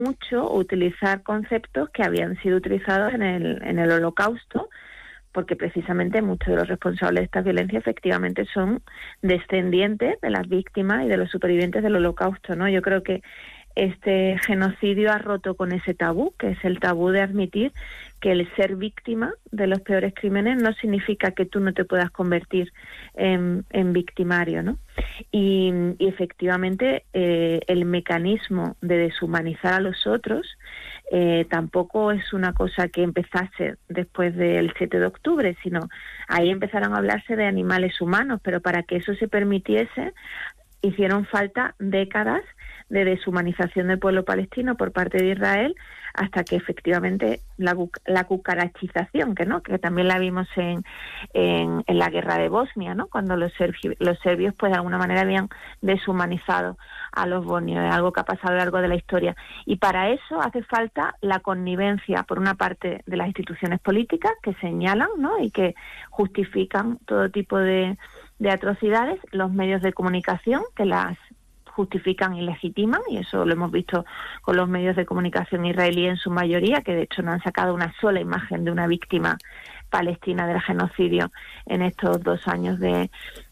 mucho utilizar conceptos que habían sido utilizados en el Holocausto, porque precisamente muchos de los responsables de esta violencia efectivamente son descendientes de las víctimas y de los supervivientes del Holocausto, ¿no? Yo creo que este genocidio ha roto con ese tabú, que es el tabú de admitir que el ser víctima de los peores crímenes no significa que tú no te puedas convertir en victimario, ¿no? Y efectivamente el mecanismo de deshumanizar a los otros tampoco es una cosa que empezase después del 7 de octubre, sino ahí empezaron a hablarse de animales humanos, pero para que eso se permitiese hicieron falta décadas de deshumanización del pueblo palestino por parte de Israel, hasta que efectivamente la cucarachización, que también la vimos en la guerra de Bosnia, ¿no? Cuando los serbios pues de alguna manera habían deshumanizado a los bosnios, es algo que ha pasado a lo largo de la historia. Y para eso hace falta la connivencia, por una parte, de las instituciones políticas que señalan, ¿no? Y que justifican todo tipo de atrocidades, los medios de comunicación que las justifican y legitiman, y eso lo hemos visto con los medios de comunicación israelíes en su mayoría, que de hecho no han sacado una sola imagen de una víctima palestina del genocidio en estos 2 años de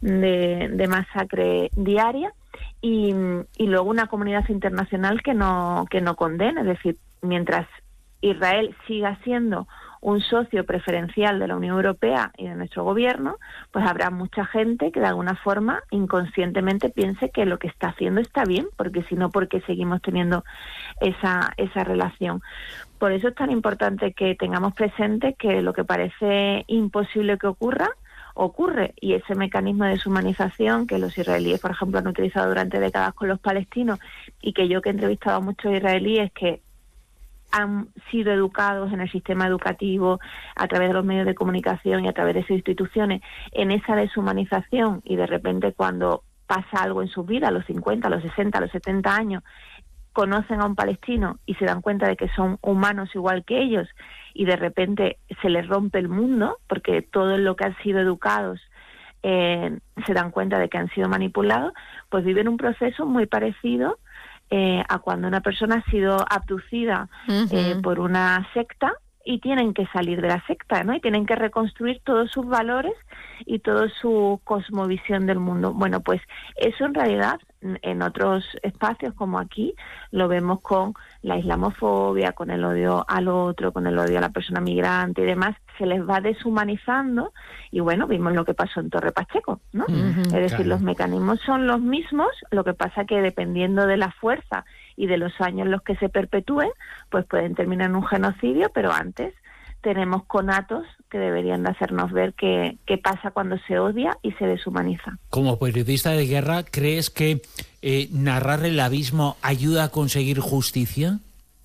masacre diaria, y luego una comunidad internacional que no condena. Es decir, mientras Israel siga siendo un socio preferencial de la Unión Europea y de nuestro gobierno, pues habrá mucha gente que de alguna forma inconscientemente piense que lo que está haciendo está bien, porque si no, ¿por qué seguimos teniendo esa relación? Por eso es tan importante que tengamos presente que lo que parece imposible que ocurre, y ese mecanismo de deshumanización que los israelíes, por ejemplo, han utilizado durante décadas con los palestinos, y que yo, que he entrevistado a muchos israelíes que han sido educados en el sistema educativo, a través de los medios de comunicación y a través de sus instituciones, en esa deshumanización, y de repente cuando pasa algo en sus vidas, a los 50, a los 60, a los 70 años, conocen a un palestino y se dan cuenta de que son humanos igual que ellos, y de repente se les rompe el mundo, porque todo en lo que han sido educados se dan cuenta de que han sido manipulados, pues viven un proceso muy parecido a cuando una persona ha sido abducida por una secta y tienen que salir de la secta, ¿no? Y tienen que reconstruir todos sus valores y toda su cosmovisión del mundo. Bueno, pues eso en realidad en otros espacios como aquí lo vemos con la islamofobia, con el odio al otro, con el odio a la persona migrante y demás. Se les va deshumanizando, y bueno, vimos lo que pasó en Torre Pacheco, ¿no? Es decir, claro, los mecanismos son los mismos, lo que pasa que dependiendo de la fuerza y de los años en los que se perpetúen, pues pueden terminar en un genocidio, pero antes tenemos conatos que deberían de hacernos ver qué pasa cuando se odia y se deshumaniza. Como periodista de guerra, ¿crees que narrar el abismo ayuda a conseguir justicia?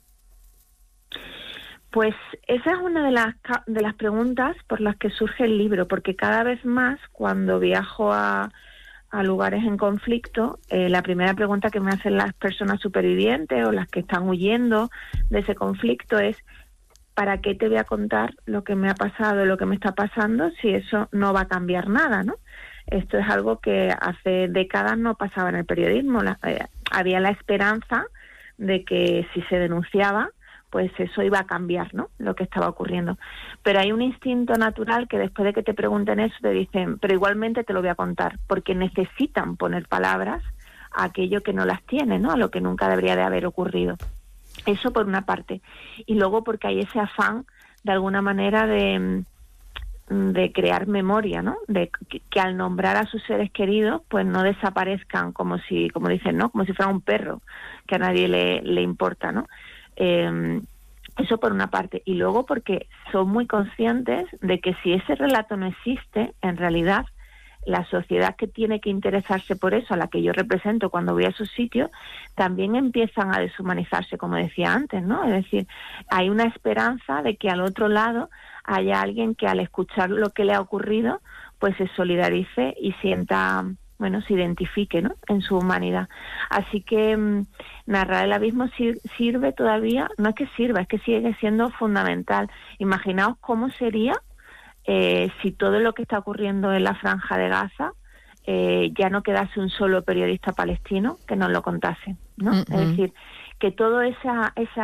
Pues esa es una de las preguntas por las que surge el libro, porque cada vez más cuando viajo a lugares en conflicto, la primera pregunta que me hacen las personas supervivientes o las que están huyendo de ese conflicto es: ¿para qué te voy a contar lo que me ha pasado, lo que me está pasando, si eso no va a cambiar nada, ¿no? Esto es algo que hace décadas no pasaba en el periodismo. Había la esperanza de que si se denunciaba, pues eso iba a cambiar, ¿no?, lo que estaba ocurriendo. Pero hay un instinto natural que después de que te pregunten eso te dicen: pero igualmente te lo voy a contar, porque necesitan poner palabras a aquello que no las tiene, ¿no?, a lo que nunca debería de haber ocurrido. Eso por una parte. Y luego porque hay ese afán, de alguna manera, de crear memoria, ¿no? De que al nombrar a sus seres queridos, pues no desaparezcan como dicen, ¿no?, como si fuera un perro, que a nadie le importa, ¿no? Eso por una parte. Y luego porque son muy conscientes de que si ese relato no existe, en realidad la sociedad que tiene que interesarse por eso, a la que yo represento cuando voy a esos sitios, también empiezan a deshumanizarse, como decía antes, ¿no? Es decir, hay una esperanza de que al otro lado haya alguien que al escuchar lo que le ha ocurrido, pues se solidarice y sienta, bueno, se identifique, ¿no?, en su humanidad. Así que narrar el abismo sirve todavía, no es que sirva, es que sigue siendo fundamental. Imaginaos cómo sería si todo lo que está ocurriendo en la Franja de Gaza ya no quedase un solo periodista palestino que nos lo contase, ¿no? Es decir, que toda esa